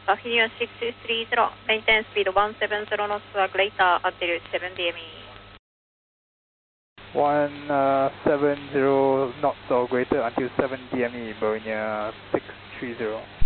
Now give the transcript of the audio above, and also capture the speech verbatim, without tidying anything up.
Continuous six two three zero, maintain speed one seven zero knots or greater, altitude seven D M E. one seven zero knots or greater until seven D M E, Boeing six three zero.